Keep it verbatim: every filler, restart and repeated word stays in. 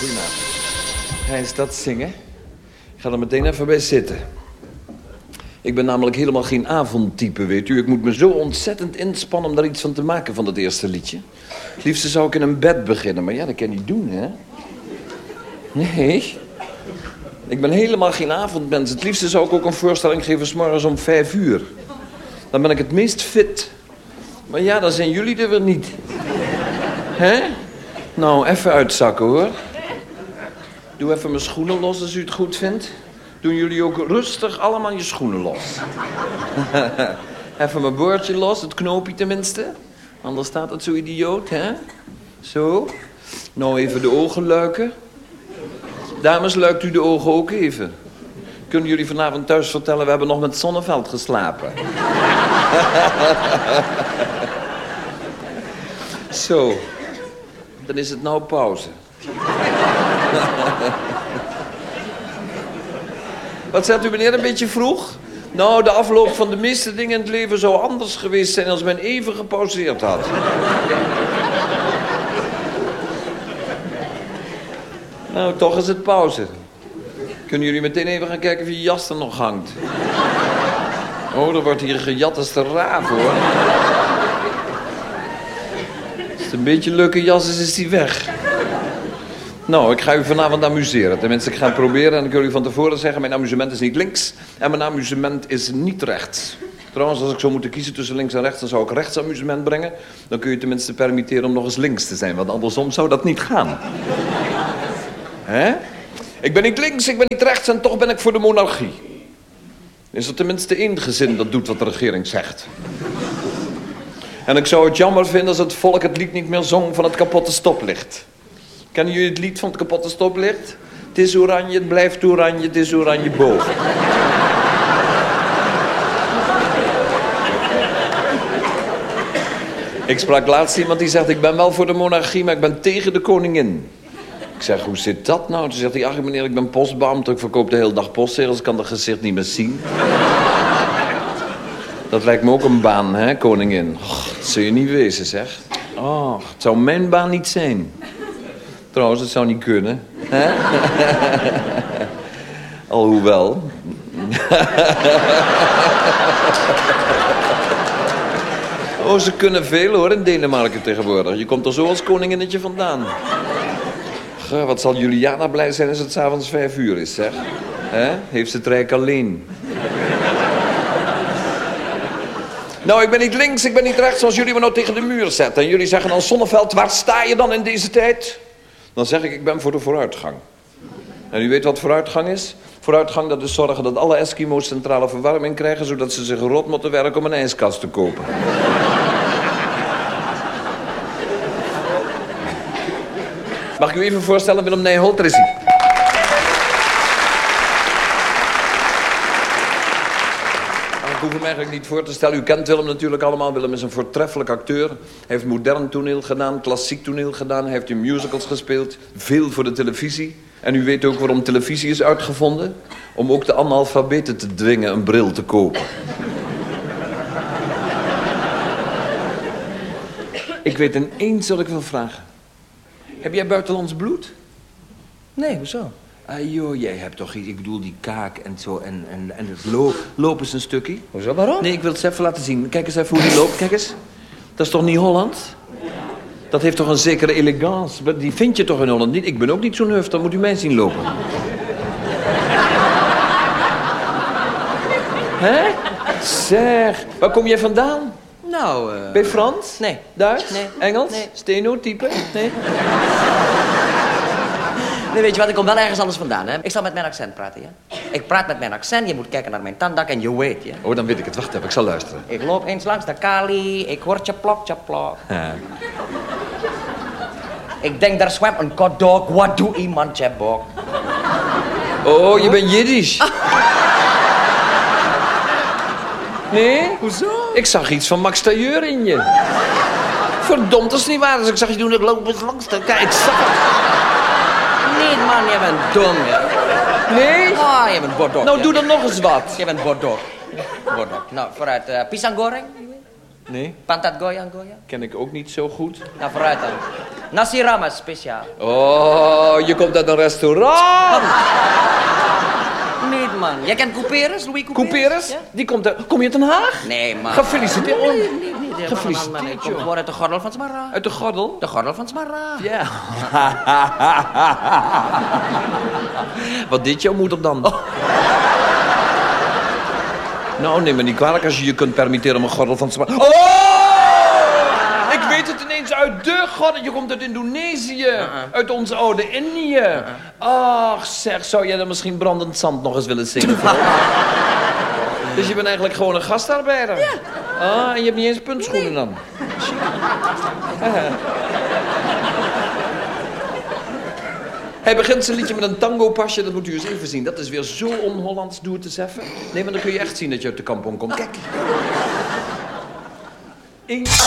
Goedenavond. Ga je dat zingen? Ik ga er meteen even bij zitten. Ik ben namelijk helemaal geen avondtype, weet u. Ik moet me zo ontzettend inspannen om daar iets van te maken van dat eerste liedje. Het liefste zou ik in een bed beginnen, maar ja, dat kan je niet doen, hè? Nee. Ik ben helemaal geen avondmens. Het liefste zou ik ook een voorstelling geven 's morgens om vijf uur. Dan ben ik het meest fit. Maar ja, dan zijn jullie er weer niet. Hè? Nou, even uitzakken, hoor. Doe even mijn schoenen los als u het goed vindt. Doen jullie ook rustig allemaal je schoenen los. Even mijn boordje los, het knoopje tenminste. Anders staat het zo idioot, hè? Zo. Nou, even de ogen luiken. Dames, luikt u de ogen ook even. Kunnen jullie vanavond thuis vertellen, we hebben nog met Zonneveld geslapen. Zo. Dan is het nou pauze. Wat zegt u, meneer, een beetje vroeg? Nou, de afloop van de meeste dingen in het leven zou anders geweest zijn als men even gepauzeerd had. Nou, toch is het pauze. Kunnen jullie meteen even gaan kijken of je jas er nog hangt? Oh, er wordt hier gejat als de raaf, hoor. Als het een beetje leuke jas is, is die weg. Nou, ik ga u vanavond amuseren. Tenminste, ik ga het proberen en ik wil u van tevoren zeggen, mijn amusement is niet links en mijn amusement is niet rechts. Trouwens, als ik zou moeten kiezen tussen links en rechts, dan zou ik rechts amusement brengen. Dan kun je tenminste permitteren om nog eens links te zijn, want andersom zou dat niet gaan. Hè? Ik ben niet links, ik ben niet rechts en toch ben ik voor de monarchie. Is er tenminste één gezin dat doet wat de regering zegt. En ik zou het jammer vinden als het volk het lied niet meer zong van het kapotte stoplicht. Kennen jullie het lied van het kapotte stoplicht? Het is oranje, het blijft oranje, het is oranje boven. Ik sprak laatst iemand die zegt, ik ben wel voor de monarchie, maar ik ben tegen de koningin. Ik zeg, hoe zit dat nou? Toen zegt hij, ach meneer, ik ben postbeambte, ik verkoop de hele dag postzegels, ik kan dat gezicht niet meer zien. Dat lijkt me ook een baan, hè, koningin. Och, dat zul je niet wezen, zeg. Oh, het zou mijn baan niet zijn. Trouwens, het zou niet kunnen. Hè? Alhoewel. Oh, ze kunnen veel, hoor, in Denemarken tegenwoordig. Je komt er zo als koninginnetje vandaan. Goh, wat zal Juliana blij zijn als het 's avonds vijf uur is, zeg. Hè? Heeft ze het rijk alleen. Nou, ik ben niet links, ik ben niet rechts, als jullie me nou tegen de muur zetten. En jullie zeggen dan, Zonneveld, waar sta je dan in deze tijd? Dan zeg ik, ik ben voor de vooruitgang. En u weet wat vooruitgang is? Vooruitgang, dat is zorgen dat alle Eskimo's centrale verwarming krijgen, zodat ze zich rot moeten werken om een ijskast te kopen. Mag ik u even voorstellen, Willem Nijholt, er is hij. Ik hoef hem eigenlijk niet voor te stellen. U kent Willem natuurlijk allemaal. Willem is een voortreffelijk acteur. Hij heeft modern toneel gedaan, klassiek toneel gedaan. Hij heeft in musicals gespeeld. Veel voor de televisie. En u weet ook waarom televisie is uitgevonden. Om ook de analfabeten te dwingen een bril te kopen. Ik weet ineens wat ik wil vragen. Heb jij buitenlands bloed? Nee, hoezo? Ah joh, jij hebt toch iets, ik bedoel die kaak en zo en, en, en het lo loop eens een stukje. Hoezo, waarom? Nee, ik wil het even laten zien. Kijk eens even hoe die loopt, kijk eens. Dat is toch niet Holland? Dat heeft toch een zekere elegance. Die vind je toch in Holland niet? Ik ben ook niet zo'n huf, dan moet u mij zien lopen. Hè? Zeg, waar kom jij vandaan? Nou, uh... Ben je Frans? Nee. Duits? Nee. Engels? Nee. Stenotype? Nee? Nee, weet je wat, ik kom wel ergens anders vandaan, hè. Ik zal met mijn accent praten, ja. Ik praat met mijn accent, je moet kijken naar mijn tanddak en je weet, ja. Oh, dan weet ik het. Wacht even, ik zal luisteren. Ik loop eens langs de Kali, ik hoor tjaplok, tjaplok. Ja. Ik denk, daar zwemt een kodok, wat doe iemand, tjabok? Oh, je bent Jiddisch. Nee? Hoezo? Ik zag iets van Max Tailleur in je. Verdomd, dat is niet waar. Dus ik zag je doen, ik loop eens langs de... Kijk, ik zag het. Nee, man, je bent dom, ja. Nee? Ah, je bent bordok. Nou, ja. doe dan nog eens wat. Je bent bordok. Bordok. Nou, vooruit, uh, pisang goreng? Nee, Pantat goyang goyang? ken ik ook niet zo goed. Nou, vooruit dan. Nasi ramas speciaal. Oh, je komt uit een restaurant. Niet, man. Jij kent Couperus, Louis Couperus? Couperus? Ja? Die komt uit... Kom je uit Den Haag? Nee, man. Gefeliciteerd. Nee, nee, nee. nee. Gefeliciteerd, Man, man, ik kom joh. gewoon uit de gordel van Smarra. Uit de gordel? De gordel van Smarra. Ja. Wat deed jouw moeder dan? Oh. Nou, neem me niet kwalijk als je je kunt permitteren om een gordel van te maken. Oh! Ik weet het ineens uit de gordel. Je komt uit Indonesië. Uh-uh. Uit ons oude Indië. Ach, zeg, zou jij dan misschien brandend zand nog eens willen zingen? Dus je bent eigenlijk gewoon een gastarbeider? Ja. Ah, en je hebt niet eens puntschoenen nee. dan? Chic. Hij begint zijn liedje met een tango-pasje, dat moet u eens even zien. Dat is weer zo on-Hollands, doe het eens even. Nee, maar dan kun je echt zien dat je uit de kampong komt. Kijk.